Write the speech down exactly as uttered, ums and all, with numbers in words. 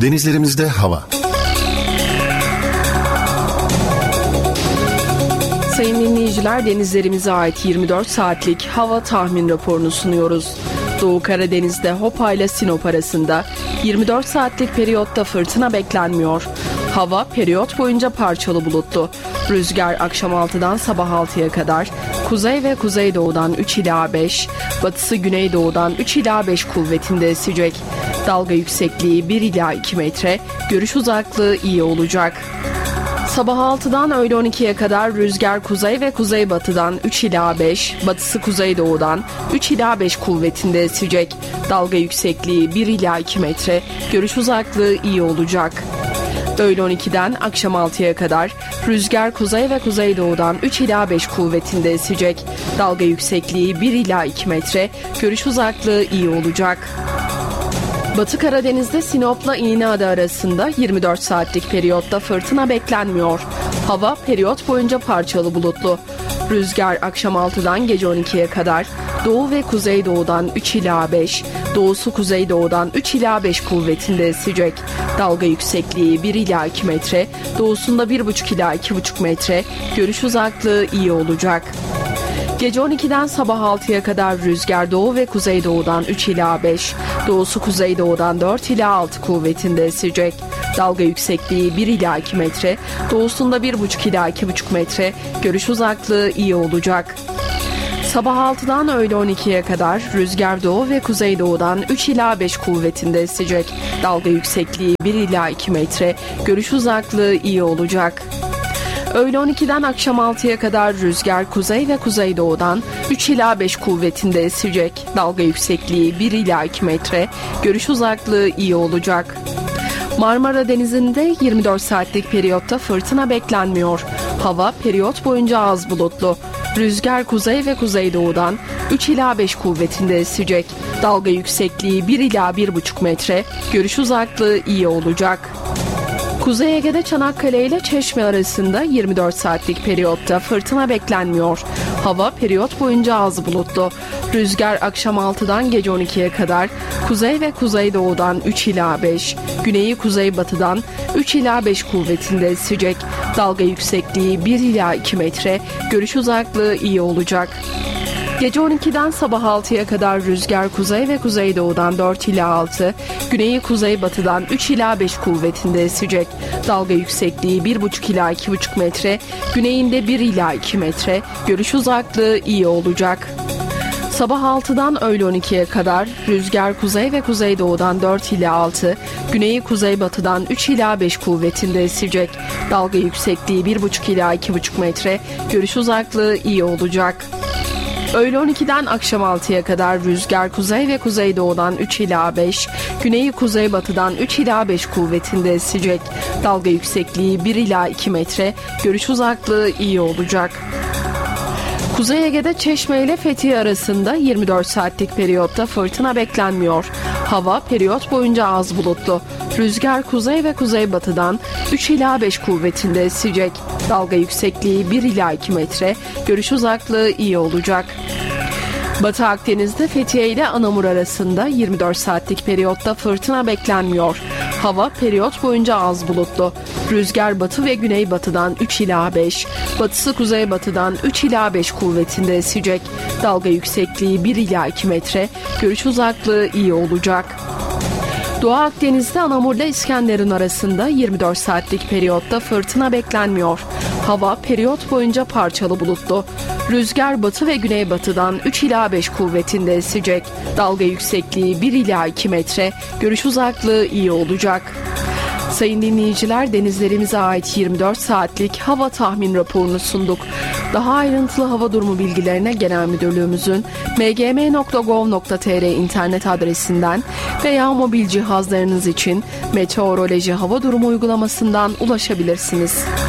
Denizlerimizde hava. Sayın dinleyiciler, denizlerimize ait yirmi dört saatlik hava tahmin raporunu sunuyoruz. Doğu Karadeniz'de Hopa ile Sinop arasında yirmi dört saatlik periyotta fırtına beklenmiyor. Hava periyot boyunca parçalı bulutlu. Rüzgar akşam altıdan sabah altıya kadar kuzey ve kuzeydoğudan üç ila beş, batısı güneydoğudan üç ila beş kuvvetinde esecek. Dalga yüksekliği bir ila iki metre, görüş uzaklığı iyi olacak. Sabah altıdan öğle on ikiye kadar rüzgar kuzey ve kuzeybatıdan üç ila beş, batısı kuzeydoğudan üç ila beş kuvvetinde esecek. Dalga yüksekliği bir ila iki metre, görüş uzaklığı iyi olacak. Öğle on ikiden akşam altıya kadar rüzgar kuzey ve kuzeydoğudan üç ila beş kuvvetinde esecek. Dalga yüksekliği bir ila iki metre, görüş uzaklığı iyi olacak. Batı Karadeniz'de Sinop'la İğneada arasında yirmi dört saatlik periyotta fırtına beklenmiyor. Hava periyot boyunca parçalı bulutlu. Rüzgar akşam altıdan gece on ikiye kadar doğu ve kuzeydoğudan üç ila beş, doğusu kuzeydoğudan üç ila beş kuvvetinde esecek. Dalga yüksekliği bir ila iki metre, doğusunda bir buçuk ila iki buçuk metre, görüş uzaklığı iyi olacak. Gece on ikiden sabah altıya kadar rüzgar doğu ve kuzeydoğudan üç ila beş, doğusu kuzeydoğudan dört ila altı kuvvetinde esecek. Dalga yüksekliği bir ila iki metre, doğusunda bir buçuk ila iki buçuk metre, görüş uzaklığı iyi olacak. Sabah altıdan öğle on ikiye kadar rüzgar doğu ve kuzeydoğudan üç ila beş kuvvetinde esecek. Dalga yüksekliği bir ila iki metre, görüş uzaklığı iyi olacak. Öğle on ikiden akşam altıya kadar rüzgar kuzey ve kuzeydoğudan üç ila beş kuvvetinde esecek. Dalga yüksekliği bir ila iki metre, görüş uzaklığı iyi olacak. Marmara Denizi'nde yirmi dört saatlik periyotta fırtına beklenmiyor. Hava periyot boyunca az bulutlu. Rüzgar kuzey ve kuzeydoğudan üç ila beş kuvvetinde esecek. Dalga yüksekliği bir ila bir buçuk metre, görüş uzaklığı iyi olacak. Kuzey Ege'de Çanakkale ile Çeşme arasında yirmi dört saatlik periyotta fırtına beklenmiyor. Hava periyot boyunca az bulutlu. Rüzgar akşam altıdan gece on ikiye kadar kuzey ve kuzeydoğudan üç ila beş, güneyi kuzeybatıdan üç ila beş kuvvetinde esecek. Dalga yüksekliği bir ila iki metre, görüş uzaklığı iyi olacak. Gece on ikiden sabah altıya kadar rüzgar kuzey ve kuzeydoğudan dört ila altı, güneyi kuzeybatıdan üç ila beş kuvvetinde esecek. Dalga yüksekliği bir buçuk ila iki buçuk metre, güneyinde bir ila iki metre, görüş uzaklığı iyi olacak. Sabah altıdan öğle on ikiye kadar rüzgar kuzey ve kuzeydoğudan dört ila altı, güneyi kuzeybatıdan üç ila beş kuvvetinde esecek. Dalga yüksekliği bir buçuk ila iki buçuk metre, görüş uzaklığı iyi olacak. Öğle on ikiden akşam altıya kadar rüzgar kuzey ve kuzeydoğudan üç ila beş, güneyi kuzeybatıdan üç ila beş kuvvetinde esecek. Dalga yüksekliği bir ila iki metre, görüş uzaklığı iyi olacak. Kuzey Ege'de Çeşme ile Fethiye arasında yirmi dört saatlik periyotta fırtına beklenmiyor. Hava periyot boyunca az bulutlu. Rüzgar kuzey ve kuzeybatıdan üç ila beş kuvvetinde esecek. Dalga yüksekliği bir ila iki metre, görüş uzaklığı iyi olacak. Batı Akdeniz'de Fethiye ile Anamur arasında yirmi dört saatlik periyotta fırtına beklenmiyor. Hava periyot boyunca az bulutlu. Rüzgar batı ve güneybatıdan üç ila beş, batısı kuzeybatıdan üç ila beş kuvvetinde esecek. Dalga yüksekliği bir ila iki metre, görüş uzaklığı iyi olacak. Doğu Akdeniz'de Anamur ile İskenderun arasında yirmi dört saatlik periyotta fırtına beklenmiyor. Hava periyot boyunca parçalı bulutlu. Rüzgar batı ve güneybatıdan üç ila beş kuvvetinde esecek. Dalga yüksekliği bir ila iki metre, görüş uzaklığı iyi olacak. Sayın dinleyiciler, denizlerimize ait yirmi dört saatlik hava tahmin raporunu sunduk. Daha ayrıntılı hava durumu bilgilerine Genel Müdürlüğümüzün m g m nokta gov nokta t r internet adresinden veya mobil cihazlarınız için Meteoroloji Hava Durumu uygulamasından ulaşabilirsiniz.